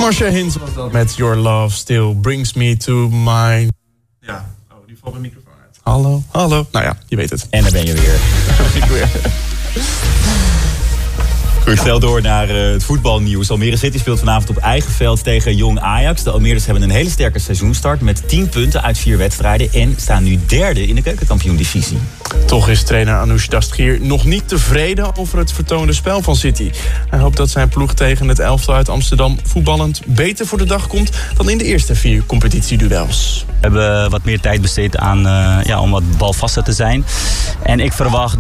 Marcia Hinds was dat met Your Love Still Brings Me to My... Ja, nu valt mijn microfoon uit. Hallo. Nou ja, je weet het. En daar ben je weer. Goed, snel door naar het voetbalnieuws. Almere City speelt vanavond op eigen veld tegen Jong Ajax. De Almeerders hebben een hele sterke seizoenstart met 10 punten uit 4 wedstrijden... en staan nu derde in de keukenkampioen-divisie. Toch is trainer Anoush Dastgir nog niet tevreden over het vertoonde spel van City. Hij hoopt dat zijn ploeg tegen het elftal uit Amsterdam voetballend beter voor de dag komt dan in de eerste 4 competitieduels. We hebben wat meer tijd besteed aan om wat balvaster te zijn. En ik verwacht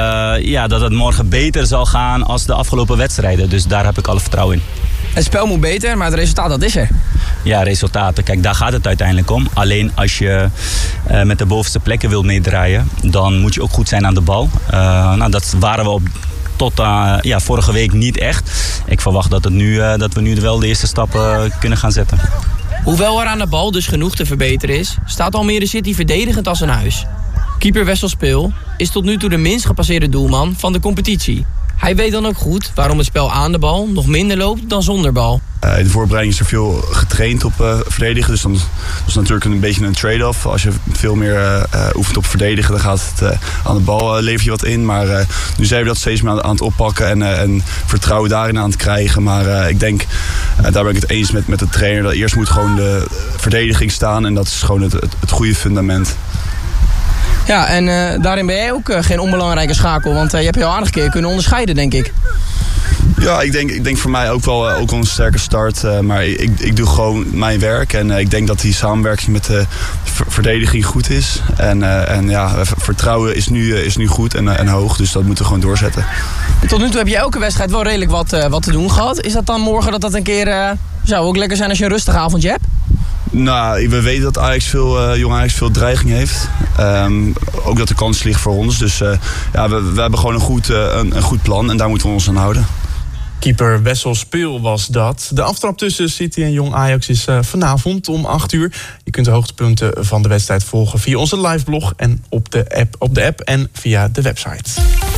dat het morgen beter zal gaan als de afgelopen wedstrijden. Dus daar heb ik alle vertrouwen in. Het spel moet beter, maar het resultaat, dat is er. Ja, resultaten. Kijk, daar gaat het uiteindelijk om. Alleen als je met de bovenste plekken wilt meedraaien, dan moet je ook goed zijn aan de bal. Dat waren we tot vorige week niet echt. Ik verwacht dat we nu wel de eerste stappen kunnen gaan zetten. Hoewel er aan de bal dus genoeg te verbeteren is, staat Almere City verdedigend als een huis. Keeper Wessel Speel is tot nu toe de minst gepasseerde doelman van de competitie. Hij weet dan ook goed waarom het spel aan de bal nog minder loopt dan zonder bal. In de voorbereiding is er veel getraind op verdedigen. Dus dat is natuurlijk een beetje een trade-off. Als je veel meer oefent op verdedigen, dan gaat het aan de bal lever je wat in. Maar nu zijn we dat steeds meer aan het oppakken en vertrouwen daarin aan het krijgen. Maar ik denk, daar ben ik het eens met de trainer, dat eerst moet gewoon de verdediging staan. En dat is gewoon het goede fundament. Ja, en daarin ben jij ook geen onbelangrijke schakel. Want je hebt heel aardig keer kunnen onderscheiden, denk ik. Ja, ik denk voor mij ook wel een sterke start. Maar ik doe gewoon mijn werk. En ik denk dat die samenwerking met de verdediging goed is. En vertrouwen is nu goed en hoog. Dus dat moeten we gewoon doorzetten. Tot nu toe heb je elke wedstrijd wel redelijk wat te doen gehad. Is dat dan morgen dat een keer... zou ook lekker zijn als je een rustig avondje hebt? Nou, we weten dat Jong Ajax veel dreiging heeft. Ook dat de kans ligt voor ons. Dus we hebben gewoon een goed plan en daar moeten we ons aan houden. Keeper Wessel Speel was dat. De aftrap tussen City en Jong Ajax is vanavond om 8 uur. Je kunt de hoogtepunten van de wedstrijd volgen via onze liveblog en op de app en via de website.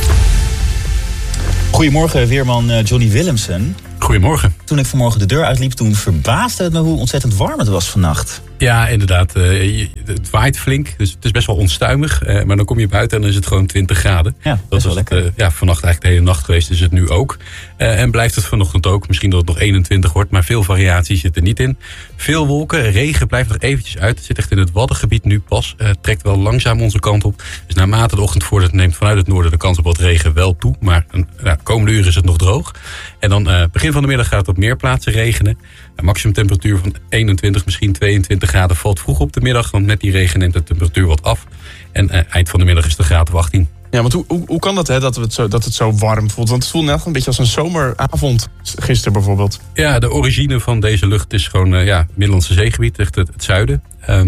Goedemorgen, weerman Johnny Willemsen. Goedemorgen. Toen ik vanmorgen de deur uitliep, toen verbaasde het me hoe ontzettend warm het was vannacht. Ja, inderdaad. Het waait flink, dus het is best wel onstuimig. Maar dan kom je buiten en dan is het gewoon 20 graden. Ja, dat was lekker. Vannacht eigenlijk de hele nacht geweest, is het nu ook. En blijft het vanochtend ook. Misschien dat het nog 21 wordt, maar veel variatie zit er niet in. Veel wolken, regen blijft nog eventjes uit. Het zit echt in het Waddengebied nu pas. Trekt wel langzaam onze kant op. Dus naarmate de ochtend vordert, neemt vanuit het noorden de kans op wat regen wel toe. Maar komende uren is het nog droog. En dan begin van de middag gaat het op meer plaatsen regenen. Een maximumtemperatuur van 21, misschien 22 graden valt vroeg op de middag. Want met die regen neemt de temperatuur wat af. En eind van de middag is de graad of 18. Ja, want hoe kan dat, dat het zo warm voelt? Want het voelt net een beetje als een zomeravond gisteren bijvoorbeeld. Ja, de origine van deze lucht is gewoon Middellandse Zeegebied, echt het zuiden.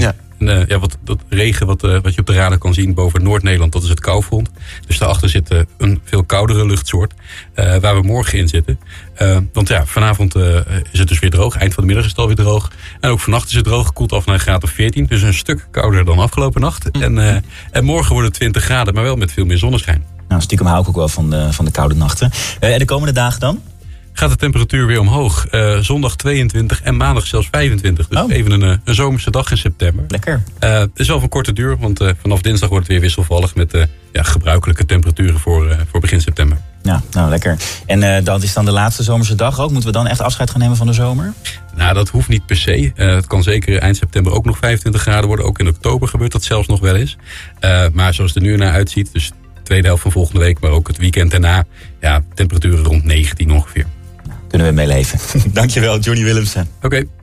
Dat regen wat je op de radar kan zien boven Noord-Nederland, dat is het koufront. Dus daarachter zit een veel koudere luchtsoort waar we morgen in zitten. Want vanavond is het dus weer droog. Eind van de middag is het alweer droog. En ook vannacht is het droog, koelt af naar een graad of 14. Dus een stuk kouder dan afgelopen nacht. En morgen wordt het 20 graden, maar wel met veel meer zonneschijn. Nou, stiekem hou ik ook wel van de koude nachten. En de komende dagen dan? Gaat de temperatuur weer omhoog. Zondag 22 en maandag zelfs 25. Dus even een zomerse dag in september. Lekker. Het is wel van korte duur, want vanaf dinsdag wordt het weer wisselvallig met gebruikelijke temperaturen voor begin september. Ja, nou lekker. En dat is dan de laatste zomerse dag ook. Moeten we dan echt afscheid gaan nemen van de zomer? Nou, dat hoeft niet per se. Het kan zeker eind september ook nog 25 graden worden. Ook in oktober gebeurt dat zelfs nog wel eens. Maar zoals het er nu naar uitziet, dus de tweede helft van volgende week, maar ook het weekend daarna, temperaturen rond 19 ongeveer. Kunnen we mee leven. Dankjewel, Johnny Willemsen. Oké.